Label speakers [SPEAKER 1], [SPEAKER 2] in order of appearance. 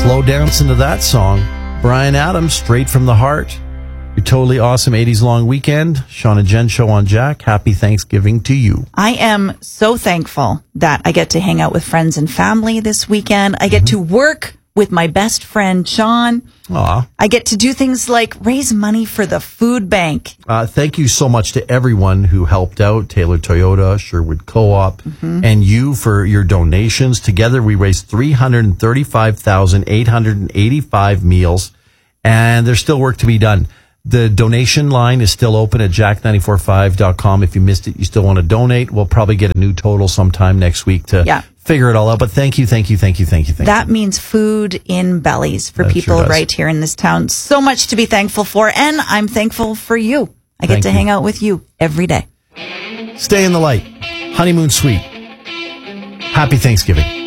[SPEAKER 1] Slow dancing to that song. Bryan Adams, Straight from the Heart. Your totally awesome 80s long weekend. Sean and Jen show on Jack. Happy Thanksgiving to you.
[SPEAKER 2] I am so thankful that I get to hang out with friends and family this weekend. I get to work with my best friend, Sean.
[SPEAKER 1] Aw.
[SPEAKER 2] I get to do things like raise money for the food bank.
[SPEAKER 1] Thank you so much to everyone who helped out, Taylor Toyota, Sherwood Co-op, and you for your donations. Together, we raised 335,885 meals, and there's still work to be done. The donation line is still open at jack945.com. If you missed it, you still want to donate. We'll probably get a new total sometime next week to figure it all out. But thank you.
[SPEAKER 2] That means food in bellies for people right here in this town. So much to be thankful for, and I'm thankful for you. I get to hang out with you every day.
[SPEAKER 1] Stay in the light. Honeymoon Suite. Happy Thanksgiving.